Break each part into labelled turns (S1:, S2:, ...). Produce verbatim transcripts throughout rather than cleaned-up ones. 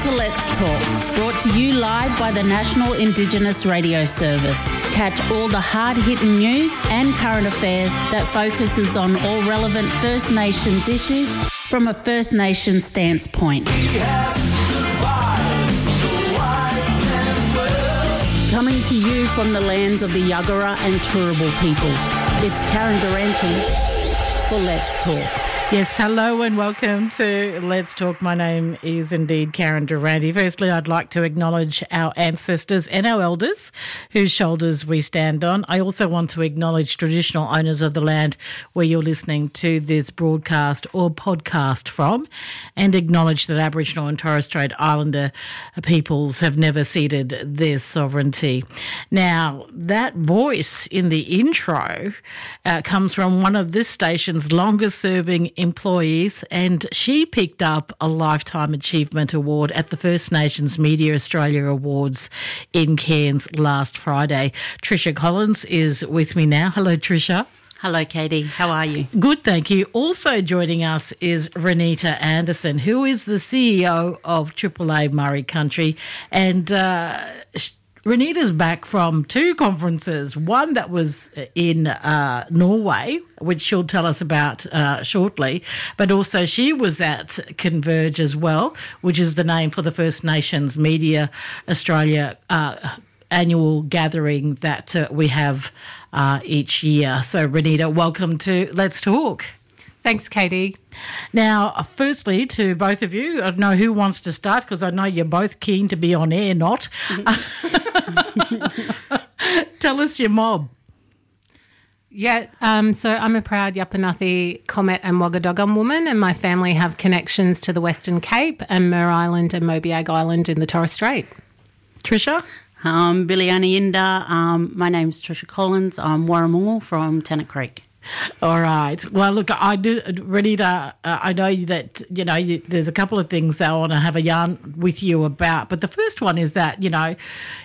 S1: to Let's Talk, brought to you live by the National Indigenous Radio Service. Catch all the hard-hitting news and current affairs that focuses on all relevant First Nations issues from a First Nations stance point. Coming to you from the lands of the Yuggera and Turrbal peoples, it's Karen Durante for Let's Talk.
S2: Yes, hello and welcome to Let's Talk. My name is indeed Karen Durante. Firstly, I'd like to acknowledge our ancestors and our elders whose shoulders we stand on. I also want to acknowledge traditional owners of the land where you're listening to this broadcast or podcast from, and acknowledge that Aboriginal and Torres Strait Islander peoples have never ceded their sovereignty. Now, that voice in the intro uh, comes from one of this station's longest serving employees, and she picked up a Lifetime Achievement Award at the First Nations Media Australia Awards in Cairns last Friday. Tricia Collins is with me now. Hello, Tricia.
S1: Hello, Katie. How are you?
S2: Good, thank you. Also joining us is Renita Anderson, who is the C E O of Triple A Murray Country, and uh, Renita's back from two conferences, one that was in uh, Norway, which she'll tell us about uh, shortly, but also she was at Converge as well, which is the name for the First Nations Media Australia uh, annual gathering that uh, we have uh, each year. So, Renita, welcome to Let's Talk.
S3: Thanks, Katie.
S2: Now, firstly, to both of you, I don't know who wants to start because I know you're both keen to be on air, not. Tell us your mob.
S3: Yeah, um, so I'm a proud Yapanathi, Comet and Waggadogum woman, and my family have connections to the Western Cape and Mer Island and Mobiag Island in the Torres Strait.
S2: Tricia?
S4: Um, Biliana Yinda. Um, my name's Tricia Collins. I'm Warramungal from Tennant Creek.
S2: All right. Well, look, I did ready to. Uh, I know that you know you, there's a couple of things that I want to have a yarn with you about, but the first one is that you know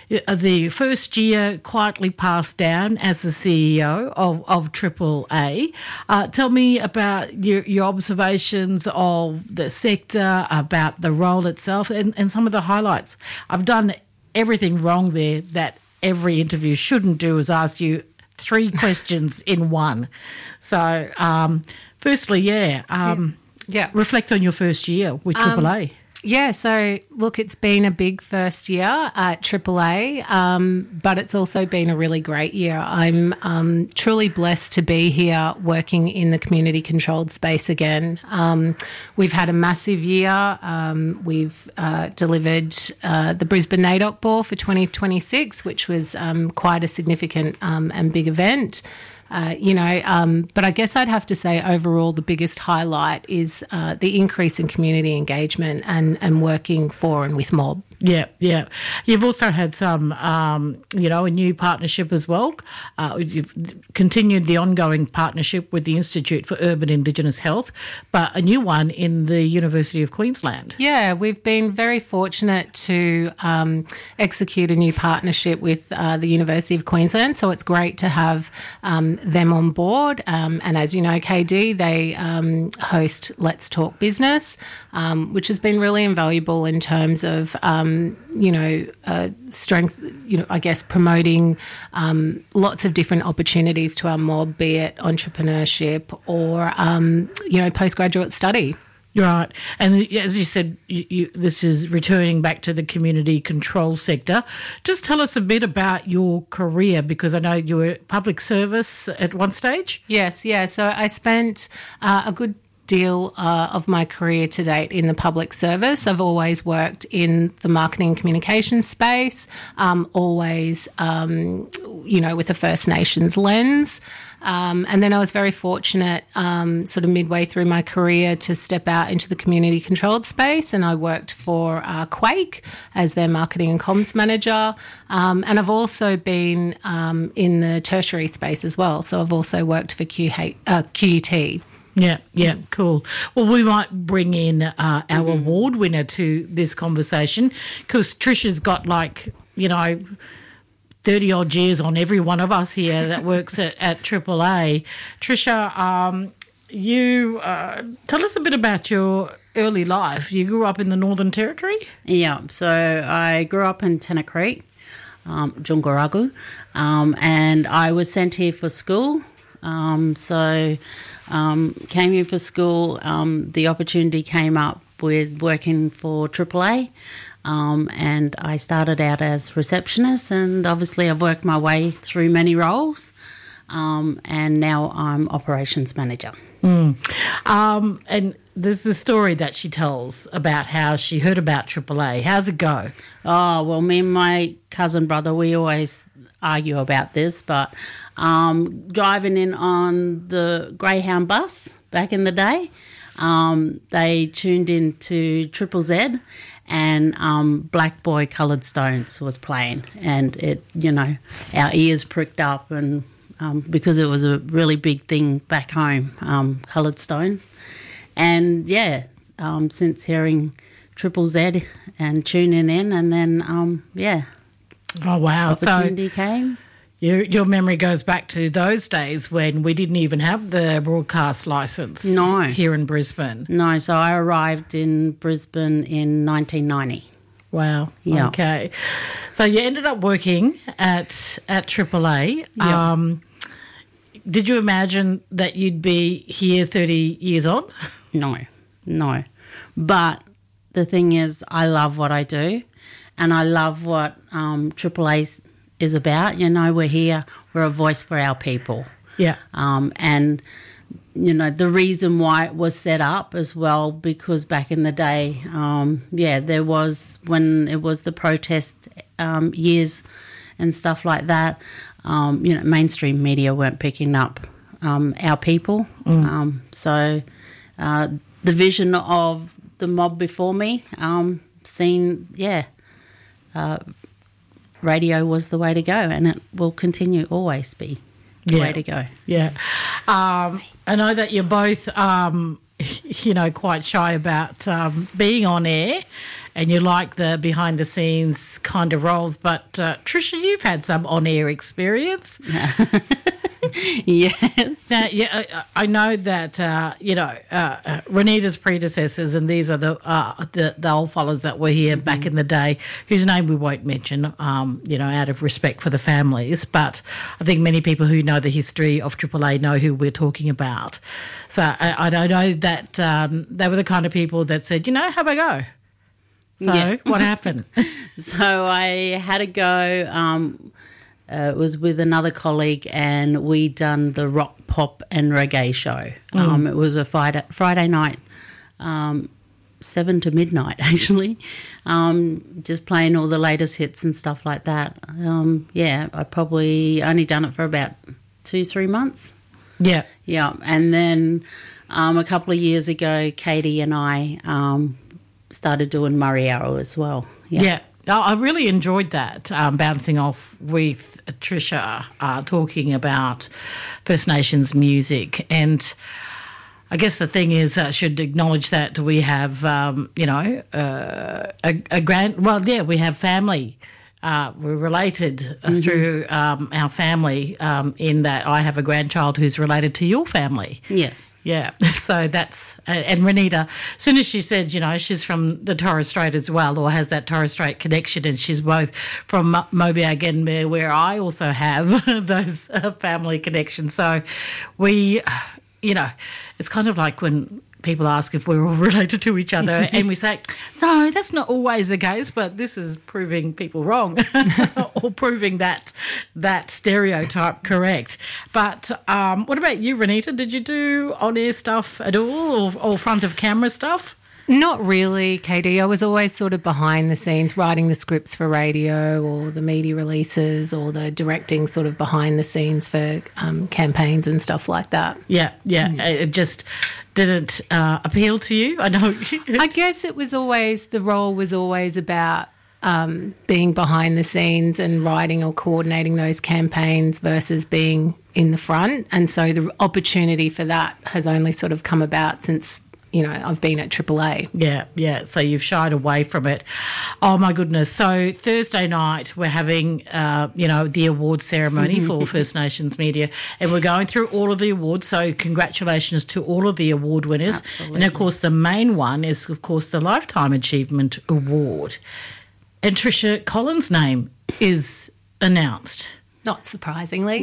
S2: the first year quietly passed down as the C E O of of Triple A. Uh, tell me about your your observations of the sector, about the role itself, and, and some of the highlights. I've done everything wrong there that every interview shouldn't do, is ask you three questions in one. So, um, firstly, yeah, um,
S3: yeah,
S2: reflect on your first year with Triple A.
S3: Um, yeah, so look, it's been a big first year at Triple A, um, but it's also been a really great year. I'm um, truly blessed to be here working in the community-controlled space again. Um, we've had a massive year. Um, we've uh, delivered uh, the Brisbane NAIDOC Ball for twenty twenty-six, which was um, quite a significant um, and big event. Uh, you know, um, but I guess I'd have to say overall the biggest highlight is uh, the increase in community engagement and, and working for and with mob.
S2: Yeah, yeah. You've also had some, um, you know, a new partnership as well. Uh, you've continued the ongoing partnership with the Institute for Urban Indigenous Health, but a new one in the University of Queensland.
S3: Yeah, we've been very fortunate to um, execute a new partnership with uh, the University of Queensland, so it's great to have um, them on board. Um, and as you know, K D, they um, host Let's Talk Business, um, which has been really invaluable in terms of um, Um, you know, uh, strength, you know, I guess promoting um, lots of different opportunities to our mob, be it entrepreneurship or, um, you know, postgraduate study.
S2: Right. And as you said, you, you, this is returning back to the community control sector. Just tell us a bit about your career, because I know you were public service at one stage.
S3: Yes, yeah. So I spent uh, a good deal uh, of my career to date in the public service. I've always worked in the marketing and communication space, um, always, um, you know, with a First Nations lens. Um, and then I was very fortunate um, sort of midway through my career to step out into the community controlled space, and I worked for uh, Quake as their marketing and comms manager. Um, and I've also been um, in the tertiary space as well. So I've also worked for Q H, uh, Q U T.
S2: Yeah, yeah, cool. Well, we might bring in uh, our mm-hmm. award winner to this conversation, because Tricia's got like, you know, thirty-odd years on every one of us here that works at, at Triple A. Tricia, um, you uh, tell us a bit about your early life. You grew up in the Northern Territory?
S4: Yeah, so I grew up in Tennant um, Jungaragu, um, and I was sent here for school. Um, so um, came here for school. Um, the opportunity came up with working for Triple A, um, and I started out as receptionist, and obviously I've worked my way through many roles, um, and now I'm operations manager.
S2: Mm. Um, and there's the story that she tells about how she heard about Triple A. How's it go?
S4: Oh, well, me and my cousin brother, we always argue about this, but um, driving in on the Greyhound bus back in the day, um, they tuned into Triple Z, and um, Black Boy Coloured Stones was playing, and it, you know, our ears pricked up, and um, because it was a really big thing back home, um, Coloured Stone. And yeah, um, since hearing Triple Z and tuning in, and then um, yeah,
S2: oh wow!
S4: opportunity
S2: so
S4: came.
S2: Your your memory goes back to those days when we didn't even have the broadcast licence.
S4: No.
S2: Here in Brisbane.
S4: No, so I arrived in Brisbane in nineteen ninety.
S2: Wow.
S4: Yeah.
S2: Okay. So you ended up working at at Triple A.
S4: Yeah.
S2: Um, did you imagine that you'd be here thirty years on?
S4: No, no. But the thing is, I love what I do, and I love what um, Triple A is about. You know, we're here, we're a voice for our people.
S2: Yeah.
S4: Um, and, you know, the reason why it was set up as well, because back in the day, um, yeah, there was, when it was the protest um, years and stuff like that, um, you know, mainstream media weren't picking up um, our people. Mm. Um, so uh, the vision of the mob before me, um, seen, yeah, uh, radio was the way to go, and it will continue always be the
S2: yeah.
S4: way to go.
S2: Yeah. Um, I know that you're both, um, you know, quite shy about um, being on air, and you like the behind-the-scenes kind of roles, but uh, Trisha, you've had some on-air experience.
S4: Yes.
S2: Now, yeah, I, I know that uh, you know uh, uh, Renita's predecessors, and these are the uh, the, the old fellas that were here mm-hmm. back in the day, whose name we won't mention, um, you know, out of respect for the families. But I think many people who know the history of Triple A know who we're talking about. So I, I know that um, they were the kind of people that said, you know, have a go. So
S4: yeah.
S2: What happened?
S4: So I had a go. Um, Uh, it was with another colleague, and we done the rock, pop and reggae show. Mm. Um, it was a Friday, Friday night, um, seven to midnight actually, um, just playing all the latest hits and stuff like that. Um, yeah, I probably only done it for about two, three months.
S2: Yeah.
S4: Yeah, and then um, a couple of years ago, Katie and I um, started doing Murray Arrow as well.
S2: Yeah. yeah. I really enjoyed that, um, bouncing off with Trisha, uh, talking about First Nations music. And I guess the thing is, I should acknowledge that we have, um, you know, uh, a, a grand, well, yeah, we have family. Uh, we're related uh, mm-hmm. through um, our family um, in that I have a grandchild who's related to your family.
S4: Yes.
S2: Yeah, so that's, uh, and Renita, as soon as she said, you know, she's from the Torres Strait as well, or has that Torres Strait connection, and she's both from Mobiag and where I also have those uh, family connections. So we, you know, it's kind of like when people ask if we're all related to each other and we say, no, that's not always the case, but this is proving people wrong or proving that that stereotype correct. But um, what about you, Renita? Did you do on-air stuff at all, or, or front of camera stuff?
S3: Not really, Katie. I was always sort of behind the scenes, writing the scripts for radio or the media releases or the directing sort of behind the scenes for um, campaigns and stuff like that.
S2: Yeah, yeah. Mm. It just didn't uh, appeal to you? I know.
S3: I guess it was always, the role was always about um, being behind the scenes and writing or coordinating those campaigns versus being in the front. And so the opportunity for that has only sort of come about since you know, I've been at Triple A.
S2: Yeah, yeah. So you've shied away from it. Oh, my goodness. So Thursday night we're having, uh, you know, the award ceremony for First Nations media, and we're going through all of the awards. So congratulations to all of the award winners.
S4: Absolutely.
S2: And, of course, the main one is, of course, the Lifetime Achievement Award. And Tricia Collins' name is announced.
S3: Not surprisingly.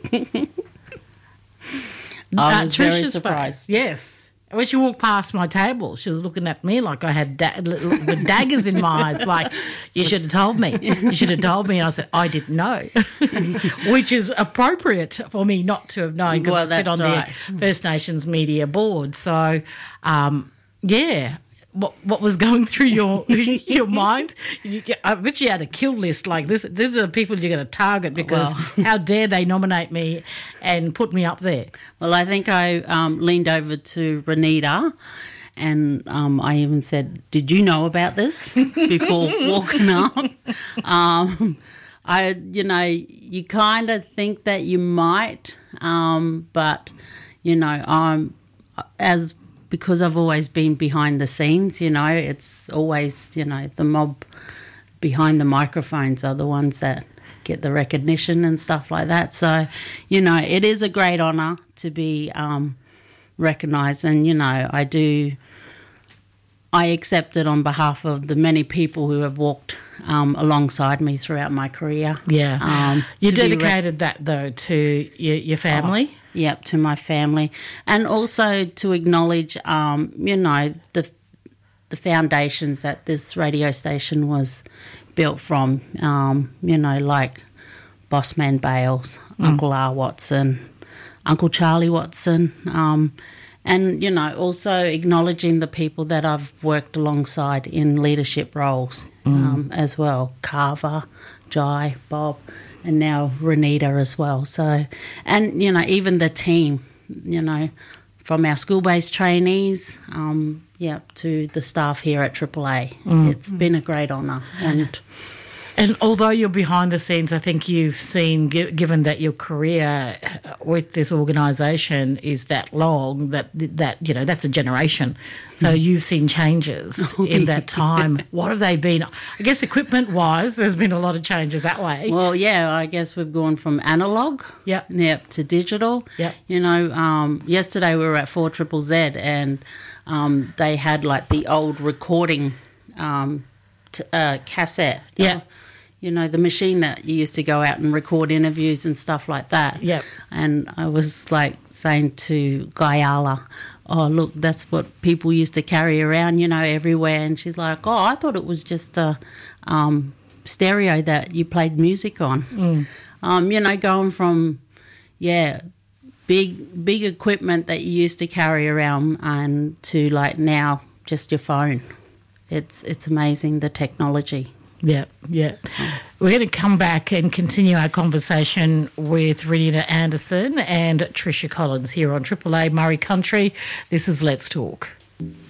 S4: I was
S2: Uh,
S4: very
S2: Tricia's
S4: surprised.
S2: face, yes. When she walked past my table, she was looking at me like I had da- with daggers in my eyes, like, you should have told me. You should have told me. And I said, I didn't know, which is appropriate for me not to have known because
S4: Well,
S2: I sit on
S4: that's right.
S2: the First Nations Media Board. So, um, yeah. What what was going through your your mind? You, I bet you had a kill list like this. These are the people you're going to target because
S4: Well.
S2: how dare they nominate me and put me up there?
S4: Well, I think I um, leaned over to Renita and um, I even said, did you know about this before walking up? Um, I, you know, you kind of think that you might, um, but, you know, I'm as because I've always been behind the scenes, you know, it's always, you know, the mob behind the microphones are the ones that get the recognition and stuff like that. So, you know, it is a great honour to be um, recognised. And, you know, I do, I accept it on behalf of the many people who have walked um, alongside me throughout my career.
S2: Yeah.
S4: Um,
S2: you
S4: to be rec-
S2: dedicated that, though, to your, your family?
S4: Oh, yep, to my family. And also to acknowledge, um, you know, the the foundations that this radio station was built from, um, you know, like Bossman Bales, mm. Uncle R. Watson, Uncle Charlie Watson, um, and, you know, also acknowledging the people that I've worked alongside in leadership roles mm. um, as well, Carver, Jai, Bob, and now Renita as well. So, and, you know, even the team, you know, from our school-based trainees, um, yeah, to the staff here at Triple A. Mm. It's been a great honour. And
S2: and although you're behind the scenes, I think you've seen, given that your career with this organisation is that long, that, that you know, that's a generation. So you've seen changes in that time. What have they been? I guess equipment-wise, there's been a lot of changes that way.
S4: Well, yeah, I guess we've gone from analogue
S2: yep.
S4: yep, to digital.
S2: Yep.
S4: You know, um, yesterday we were at four Triple Z and um, they had like the old recording um, t- uh, cassette.
S2: Yeah.
S4: Uh, you know, the machine that you used to go out and record interviews and stuff like that.
S2: Yep.
S4: And I was like saying to Gayala, oh, look, that's what people used to carry around, you know, everywhere. And she's like, oh, I thought it was just a um, stereo that you played music on.
S2: Mm.
S4: Um, you know, going from, yeah, big big equipment that you used to carry around and to like now just your phone. It's it's amazing, the technology.
S2: Yeah, yeah. We're going to come back and continue our conversation with Renita Anderson and Tricia Collins here on Triple A Murray Country. This is Let's Talk.